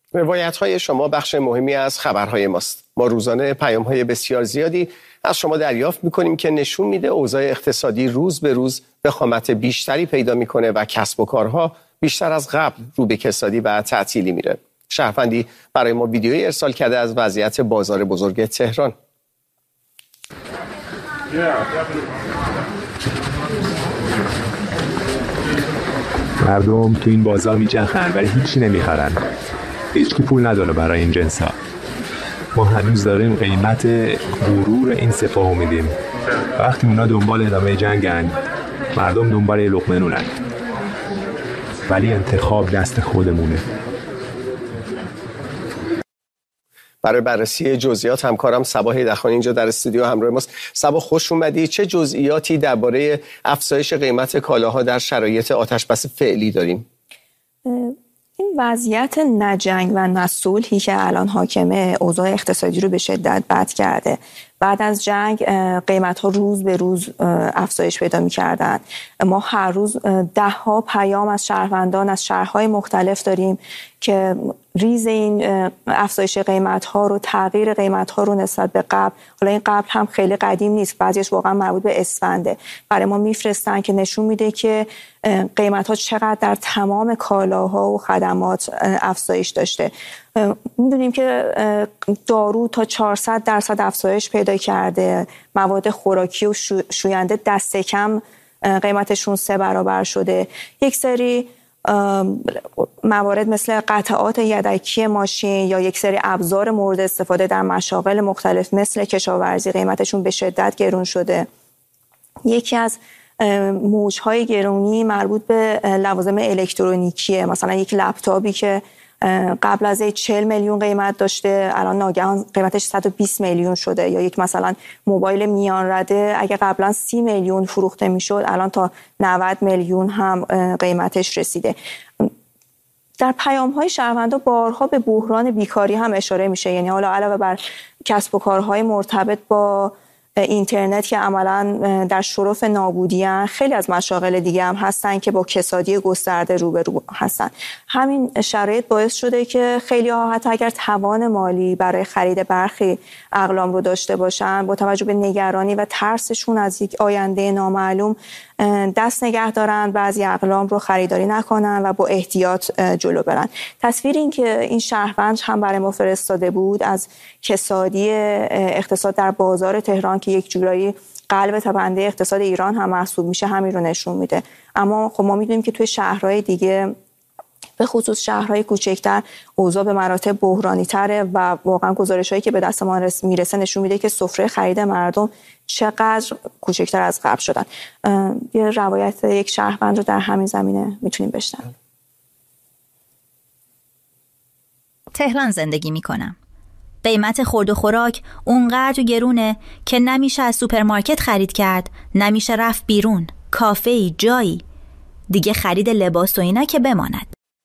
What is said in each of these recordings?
روایت‌های شما بخش مهمی از خبرهای ماست. ما روزانه پیام‌های بسیار زیادی از شما دریافت می‌کنیم که نشون میده اوضاع اقتصادی روز به روز وخامت بیشتری پیدا می‌کنه و کسب و کارها بیشتر از قبل رو به کسادی و تعطیلی میره. شهروندی برای ما ویدیویی ارسال کرده از وضعیت بازار بزرگ تهران. مردم تو این بازار میچرخن ولی هیچی نمیخرن. هیچکی پول نداره برای این جنسا. ما هنوز داریم قیمت غرور این سپاهو میدیم. وقتی اونا دنبال ادامه جنگن، مردم دنبال لقمه نونن. ولی انتخاب دست خودمونه. برای بررسی جزئیات همکارم صبا هیدرخانی اینجا در استودیو همراه ماست. صبا خوش اومدی. چه جزئیاتی درباره افزایش قیمت کالاها در شرایط آتش‌بس فعلی داریم؟ این وضعیت نه جنگ و نه صلحی که الان حاکمه اوضاع اقتصادی رو به شدت بد کرده. بعد از جنگ قیمت‌ها روز به روز افزایش پیدا می‌کردن. ما هر روز ده‌ها پیام از شهروندان از شهرهای مختلف داریم که ریز این افزایش قیمت‌ها رو، تغییر قیمت‌ها رو نسبت به قبل، حالا این قبل هم خیلی قدیم نیست، بعضیش واقعا مربوط به اسفنده، برای ما میفرستن که نشون میده که قیمت‌ها چقدر در تمام کالاها و خدمات افزایش داشته. میدونیم که دارو تا 400% افزایش پیدا کرده، مواد خوراکی و شوینده دست کم قیمتشون 3 برابر شده. یک سری موارد مثل قطعات یدکی ماشین یا یک سری ابزار مورد استفاده در مشاغل مختلف مثل کشاورزی قیمتشون به شدت گرون شده. یکی از موجهای گرونی مربوط به لوازم الکترونیکیه. مثلا یک لپتاپی که قبل از 40 میلیون قیمت داشته الان ناگهان قیمتش 120 میلیون شده، یا یک مثلا موبایل میان رده اگه قبلا 30 میلیون فروخته میشد الان تا 90 میلیون هم قیمتش رسیده. در پیام‌های شهروندا بارها به بحران بیکاری هم اشاره میشه، یعنی حالا علاوه بر کسب و کارهای مرتبط با اینترنت که عملاً در شرف نابودی‌اند، خیلی از مشاغل دیگه هم هستن که با کسادی گسترده روبرو هستن. همین شرایط باعث شده که خیلی‌ها حتی اگر توان مالی برای خرید برخی اقلام رو داشته باشن، با توجه به نگرانی و ترسشون از یک آینده نامعلوم دست نگه دارن، بعضی اقلام رو خریداری نکنن و با احتیاط جلو برن. تصویر این که این شهروند هم برای ما فرستاده بود از کسادی اقتصاد در بازار تهران که یک جورایی قلب تپنده اقتصاد ایران هم محسوب میشه همین رو نشون میده. اما خب ما میدونیم که توی شهرهای دیگه به خصوص شهرهای کوچکتر اوضاع به مراتب بحرانی تره و واقعا گزارش‌هایی که به دست ما میرسه نشون میده که سفره خرید مردم چقدر کوچکتر از قبل شدن. یه روایت یک شهروند رو در همین زمینه میتونیم بشنویم. تهران زندگی میکنم. قیمت خورد و خوراک اونقدر گرونه که نمیشه از سوپرمارکت خرید کرد، نمیشه رفت بیرون، کافه‌ای، جایی. دیگه خرید لباس و اینا که بماند.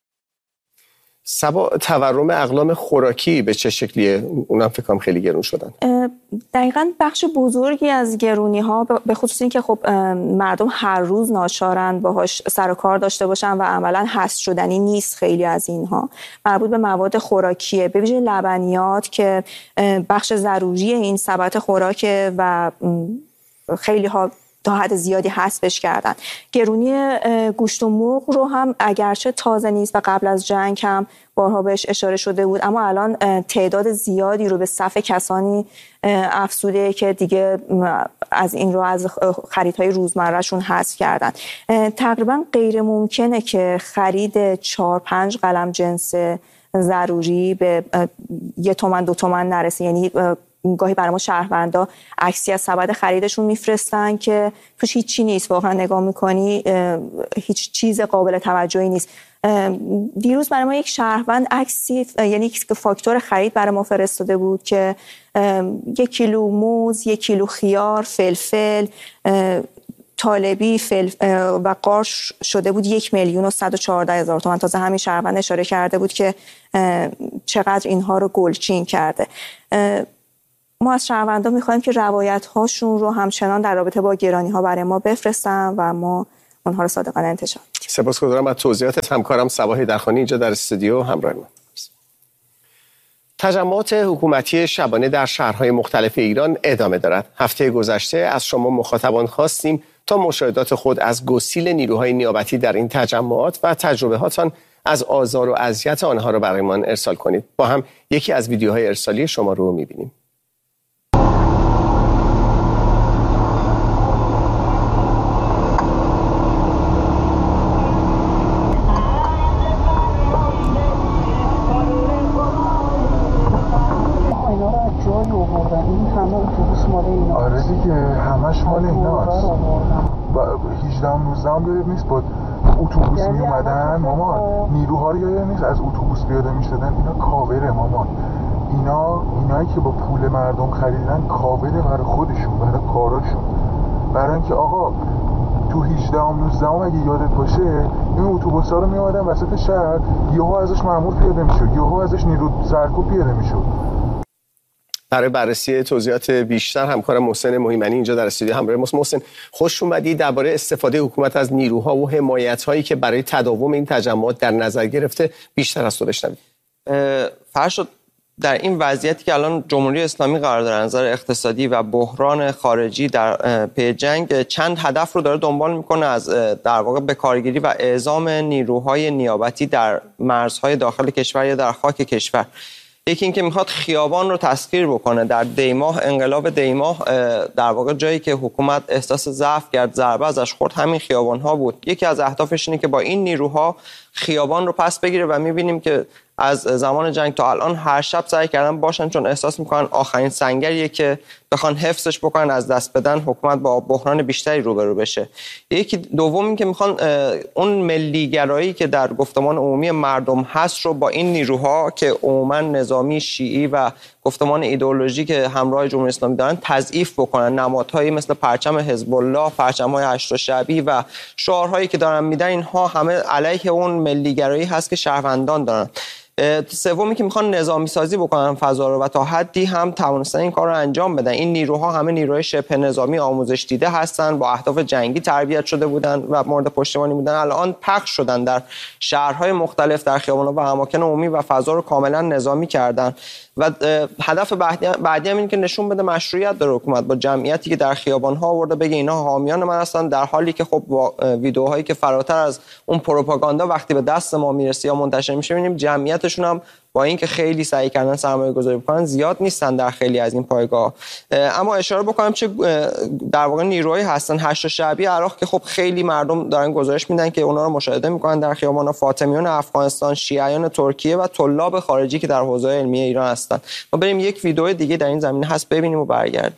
صبا تورم اقلام خوراکی به چه شکلیه؟ اونم فکر کنم خیلی گرون شدن. دقیقاً بخش بزرگی از گرونی ها به خصوص این که خب مردم هر روز ناچارن باهاش سر و کار داشته باشن و عملاً حذف شدنی نیست. خیلی از اینها مربوط به مواد خوراکیه، به ویژه لبنیات که بخش ضروری این سبد خوراک و خیلی ها تا حد زیادی حذفش کردن. گرونی گوشت و مرغ رو هم اگرچه تازه نیست و قبل از جنگ هم بارها بهش اشاره شده بود، اما الان تعداد زیادی رو به صف کسانی افزوده که دیگه از این رو از خریدهای روزمرهشون حذف کردن. تقریبا غیر ممکنه که خرید 4-5 قلم جنس ضروری به 1 تومن 2 تومن نرسه. یعنی گاهی برای ما شهروندا عکسی از سبد خریدشون میفرستن که توش هیچی نیست، واقعا نگاه میکنی هیچ چیز قابل توجهی نیست. دیروز برای ما یک شهروند عکسی، یعنی یک فاکتور خرید برای ما فرستاده بود که 1 کیلو موز، 1 کیلو خیار، فلفل، طالبی و قارچ شده بود 1,114,000 تومان. تازه همین شهروند اشاره کرده بود که چقدر اینها رو گلچین کرده. ما از شهروندان میخوایم که روایت هاشون رو همچنان در رابطه با گرانی ها برای ما بفرستن و ما اونها رو صادقانه انتشار. سپاسگزارم از توضیحاتت. همکارم صبا هیدرخانی اینجا در استودیو همراه ما. تجمعات حکومتی شبانه در شهرهای مختلف ایران ادامه دارد. هفته گذشته از شما مخاطبان خواستیم تا مشاهدات خود از گسیل نیروهای نیابتی در این تجمعات و تجربه‌هاتان از آزار و اذیت آنها را برایمان ارسال کنید. با هم یکی از ویدیوهای ارسالی شما رو می‌بینیم. آره دیگه همش مال ایناست. 18-19 یاد نیست با اتوبوس می اومدن مامان، نیروها رو یاد نیست از اتوبوس پیاده می شدن. اینا کاوره مامان، اینایی که با پول مردم خریدن کاوره برای خودشون، برای کاراشون، برای اینکه آقا تو 18-19 اگه یادت باشه این اتوبوسا رو می اومدن وسط شهر، یهو ازش مأمور پیاده میشد، یهو ازش نیرو سرکوب پیاده میشد. برای بررسی توضیحات بیشتر همکارم محسن مهیمنی اینجا در استودیو همراه ماست. محسن، خوش اومدی. درباره استفاده حکومت از نیروها و حمایت‌هایی که برای تداوم این تجمعات در نظر گرفته بیشتر از تو بشنویم. فرشاد، در این وضعیتی که الان جمهوری اسلامی قرار داره از نظر اقتصادی و بحران خارجی در پی جنگ، چند هدف رو داره دنبال میکنه از در واقع به کارگیری و اعزام نیروهای نیابتی در مرزهای داخل کشور یا در خاک کشور. یکی اینکه میخواد خیابان رو تسخیر بکنه. در دیماه، انقلاب دیماه، در واقع جایی که حکومت احساس ضعف کرد، ضربه ازش خورد، همین خیابان ها بود. یکی از اهدافش اینه که با این نیروها خیابان رو پس بگیره و میبینیم که از زمان جنگ تا الان هر شب سعی کردن باشن، چون احساس میکنن آخرین سنگریه که بخوان حفظش بکنن، از دست بدن، حکومت با بحران بیشتری روبرو بشه. یکی دوم این که میخوان اون ملیگرایی که در گفتمان عمومی مردم هست رو با این نیروها که عموما نظامی شیعی و گفتمان ایدئولوژی که همراه جمهوری اسلامی دارن تضعیف بکنن. نمادهایی مثل پرچم حزب الله، پرچم‌های هشت شعبی و شعارهایی که دارن میدن، اینها همه علیه اون ملیگرایی هست که شهروندان دارن. سومی که میخوان نظامی سازی بکنن فضا رو و تا حدی هم توانستن این کار رو انجام بدن. این نیروها همه نیروهای شبه نظامی آموزش دیده هستن، با اهداف جنگی تربیت شده بودن و مورد پشتیبانی بودن. الان پخش شدن در شهرهای مختلف، در خیابان‌ها و اماکن عمومی و فضا رو کاملا نظامی کردن. و هدف بعدی هم این که نشون بده مشروعیت داره حکومت با جمعیتی که در خیابان‌ها آورده، بگه اینا حامیان من هستن، در حالی که خب با ویدیوهایی که فراتر از اون پروپاگاندا وقتی به دست ما میرسه یا منتشر میشه، می‌بینیم جمعیتشون هم با اینکه خیلی سعی کردن سرمایه‌گذاری بکنن زیاد نیستن در خیلی از این پایگاه. اما اشاره بکنم چه در واقع نیروهایی هستن. هشت شعبی عراق که خب خیلی مردم دارن گزارش میدن که اونا رو مشاهده میکنن در خیابان‌ها، فاطمیون افغانستان، شیعیان ترکیه و طلاب خارجی که در حوزه علمی ایران هستن. ما بریم یک ویدیو دیگه در این زمینه هست ببینیم و برگردیم.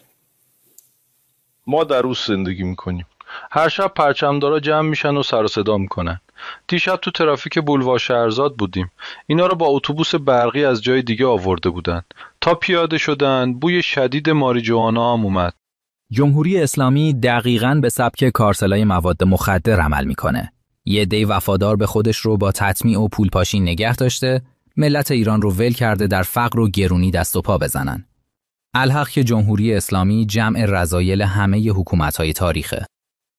ما در روز زندگی میکنیم. هر شب پرچمدارا جمع میشن و سر و صدا میکنن. دیشب تو ترافیک بولوار شهرزاد بودیم. اینا رو با اتوبوس برقی از جای دیگه آورده بودن. تا پیاده شدن بوی شدید ماریجوانا هم اومد. جمهوری اسلامی دقیقاً به سبک کارسلای مواد مخدر عمل میکنه. یه عده وفادار به خودش رو با تطمیع و پولپاشی نگه داشته، ملت ایران رو ول کرده در فقر و گرونی دست و پا بزنن. الحق که جمهوری اسلامی جمع رذایل همه حکومت‌های تاریخه.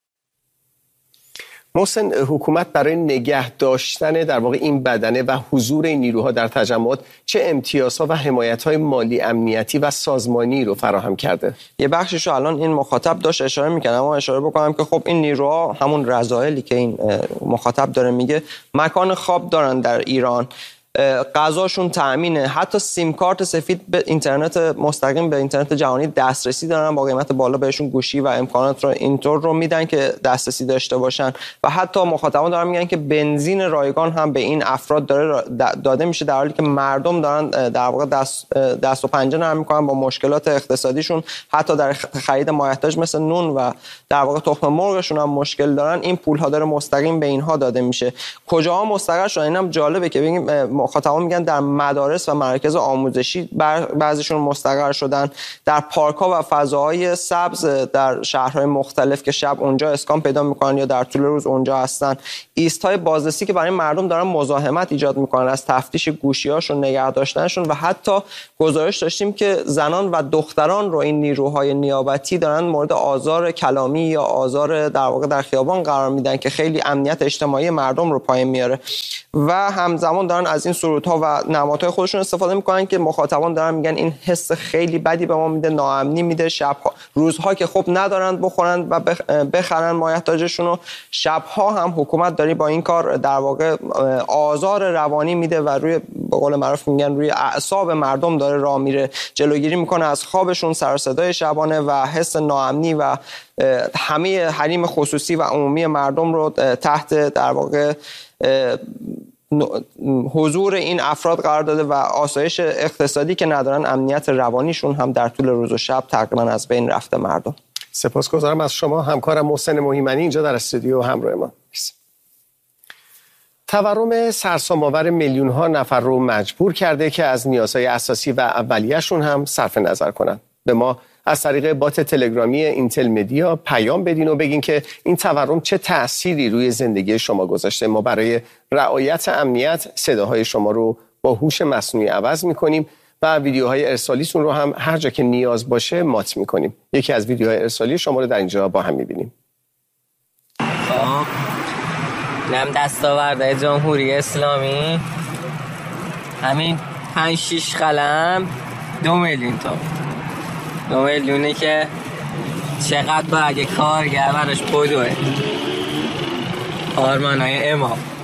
محسن، حکومت برای نگه داشتن در واقع این بدنه و حضور این نیروها در تجمعات چه امتیازها و حمایت‌های مالی، امنیتی و سازمانی رو فراهم کرده؟ یه بخشش رو الان این مخاطب داشت اشاره می‌کنه، اما اشاره بکنم که خب این نیروها همون رذایلی که این مخاطب داره میگه، مکان خواب دارن در ایران، غذاشون تأمینه، حتی سیم کارت سفید به اینترنت مستقیم، به اینترنت جهانی دسترسی دارن، با قیمت بالا بهشون گوشی و امکانات رو اینطور رو میدن که دسترسی داشته باشن. و حتی مخاطبان دارن میگن که بنزین رایگان هم به این افراد داره داده میشه، در حالی که مردم دارن در واقع دست و پنجه نرم میکنن با مشکلات اقتصادیشون، حتی در خرید مایحتاج مثل نون و در واقع تخم مرغشون هم مشکل دارن. این پول ها داره مستقیم به اینها داده میشه. کجاها مستقر شدن؟ اینم جالبه که ببینیم مخاطبان میگن در مدارس و مراکز آموزشی بعضیشون مستقر شدن، در پارک‌ها و فضاهای سبز در شهرهای مختلف که شب اونجا اسکان پیدا میکنن یا در طول روز اونجا هستن. ایست‌های بازرسی که برای مردم دارن مزاحمت ایجاد میکنن، از تفتیش گوشی‌هاشون، نگه داشتنشون، و حتی گزارش داشتیم که زنان و دختران رو این نیروهای نیابتی دارن مورد آزار کلامی یا آزار در واقع در خیابان قرار میدن که خیلی امنیت اجتماعی مردم رو پایین میاره. و همزمان دارن از این سرودها و نمادهای خودشون استفاده میکنن که مخاطبان دارن میگن این حس خیلی بدی به ما میده، ناامنی میده. شبها روزها که خب ندارن بخورن و بخرن مایحتاجشون رو، شبها هم حکومت داره با این کار در واقع آزار روانی میده و روی به قول معروف میگن روی اعصاب مردم داره راه میره، جلوگیری میکنه از خوابشون، سر و صدای شبانه و حس ناامنی و همه حریم خصوصی و عمومی مردم رو تحت در واقع حضور این افراد قرار داده و آسایش اقتصادی که ندارن، امنیت روانیشون هم در طول روز و شب تقریبا از بین رفته مردم. سپاسگزارم از شما. همکارم محسن محیمنی اینجا در استودیو همراه ما. تورم سرسام‌آور میلیون‌ها نفر رو مجبور کرده که از نیازهای اساسی و اولیه‌شون هم صرف نظر کنن. به ما از طریق بات تلگرامی اینتل مدیا پیام بدین و بگین که این تورم چه تأثیری روی زندگی شما گذاشته. ما برای رعایت امنیت صداهای شما رو با هوش مصنوعی عوض می‌کنیم و ویدیوهای ارسالیتون رو هم هر جا که نیاز باشه مات می‌کنیم. یکی از ویدیوهای ارسالی شما رو در اینجا با هم می‌بینیم. نم دستاورده جمهوری اسلامی همین 5-6 قلم 2 میلیون تا 2 میلیونه که چقدر باید کارگر براش پودوه آرمانای امام